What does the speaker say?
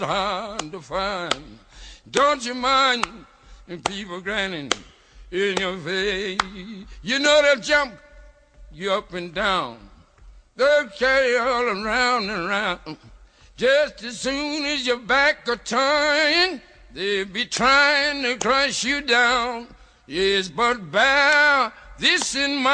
hard to find. Don't you mind people grinning in your face? You know they'll jump you up and down. They'll carry you all around and around. Just as soon as your back are turned, they'll be trying to crush you down. Yes, but bear this in mind.